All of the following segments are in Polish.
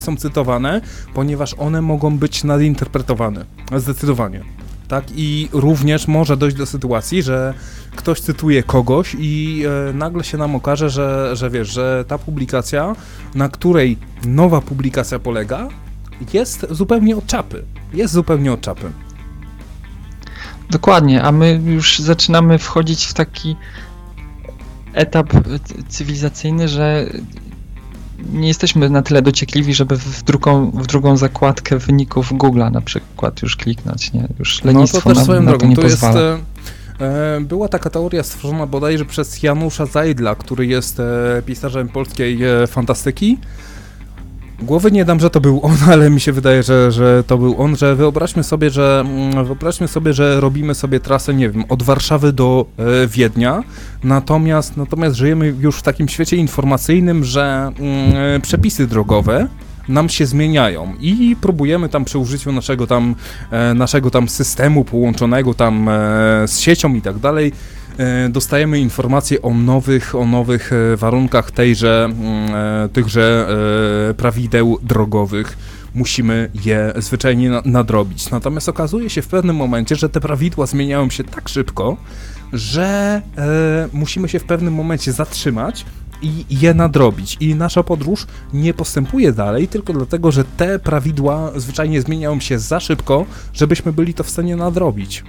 są cytowane, ponieważ one mogą być nadinterpretowane, zdecydowanie. Tak, i również może dojść do sytuacji, że ktoś cytuje kogoś i nagle się nam okaże, że wiesz, że ta publikacja, na której nowa publikacja polega, jest zupełnie od czapy. Dokładnie, a my już zaczynamy wchodzić w taki etap cywilizacyjny, że nie jesteśmy na tyle dociekliwi, żeby w drugą zakładkę wyników Google'a na przykład już kliknąć, nie? Już lenistwo no to też swoją na to nie pozwala. Była taka teoria stworzona bodajże przez Janusza Zajdla, który jest pisarzem polskiej fantastyki. Głowy nie dam, że to był on, ale mi się wydaje, że to był on, że wyobraźmy sobie, że robimy sobie trasę, nie wiem, od Warszawy do Wiednia, natomiast żyjemy już w takim świecie informacyjnym, że przepisy drogowe nam się zmieniają i próbujemy tam przy użyciu naszego tam systemu połączonego tam z siecią i tak dalej, dostajemy informacje o nowych warunkach tychże prawideł drogowych. Musimy je zwyczajnie nadrobić. Natomiast okazuje się w pewnym momencie, że te prawidła zmieniają się tak szybko, że musimy się w pewnym momencie zatrzymać i je nadrobić. I nasza podróż nie postępuje dalej, tylko dlatego, że te prawidła zwyczajnie zmieniają się za szybko, żebyśmy byli to w stanie nadrobić.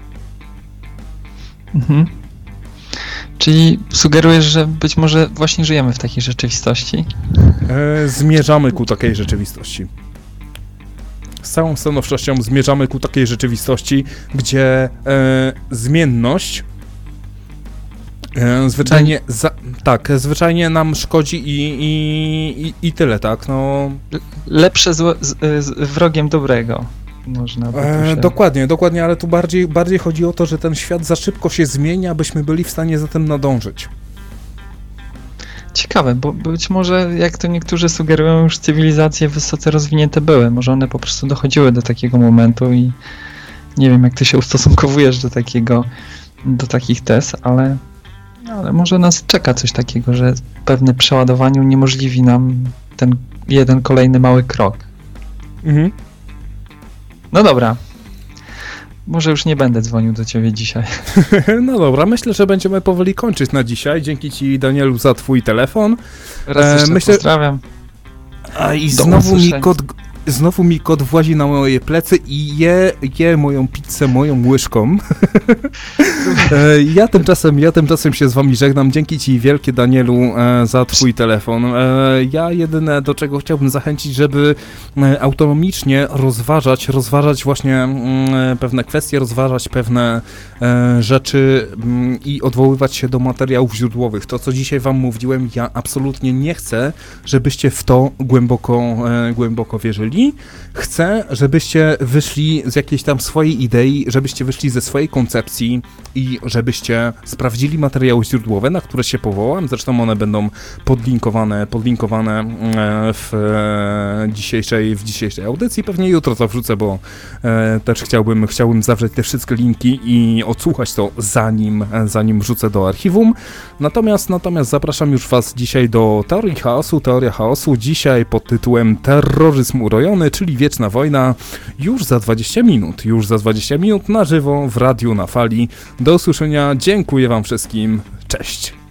Mhm. Czyli sugerujesz, że być może właśnie żyjemy w takiej rzeczywistości? Zmierzamy ku takiej rzeczywistości. Z całą stanowczością zmierzamy ku takiej rzeczywistości, gdzie zmienność zwyczajnie nam szkodzi i tyle, tak? No. Lepsze zło z wrogiem dobrego. Można Dokładnie, ale tu bardziej chodzi o to, że ten świat za szybko się zmienia, byśmy byli w stanie za tym nadążyć. Ciekawe, bo być może, jak to niektórzy sugerują, już cywilizacje wysoce rozwinięte były. Może one po prostu dochodziły do takiego momentu i nie wiem, jak ty się ustosunkowujesz do takich tez, ale może nas czeka coś takiego, że pewne przeładowanie uniemożliwi nam ten jeden kolejny mały krok. Mhm. No dobra. Może już nie będę dzwonił do ciebie dzisiaj. No dobra, myślę, że będziemy powoli kończyć na dzisiaj. Dzięki ci, Danielu, za twój telefon. Raz jeszcze pozdrawiam. I znowu mi kot włazi na moje plecy i je moją pizzę moją łyżką. Ja tymczasem się z wami żegnam. Dzięki ci wielkie, Danielu, za twój telefon. Ja jedyne, do czego chciałbym zachęcić, żeby autonomicznie rozważać właśnie pewne kwestie, rozważać pewne rzeczy i odwoływać się do materiałów źródłowych. To, co dzisiaj wam mówiłem, ja absolutnie nie chcę, żebyście w to głęboko wierzyli. Chcę, żebyście wyszli z jakiejś tam swojej idei, żebyście wyszli ze swojej koncepcji i żebyście sprawdzili materiały źródłowe, na które się powołam. Zresztą one będą podlinkowane w dzisiejszej audycji. Pewnie jutro to wrzucę, bo też chciałbym zawrzeć te wszystkie linki i odsłuchać to zanim wrzucę do archiwum. Natomiast zapraszam już was dzisiaj do Teorii Chaosu. Teoria Chaosu dzisiaj pod tytułem Terroryzm urojony, czyli wieczna wojna, już za 20 minut na żywo w radiu na fali. Do usłyszenia, dziękuję wam wszystkim, cześć!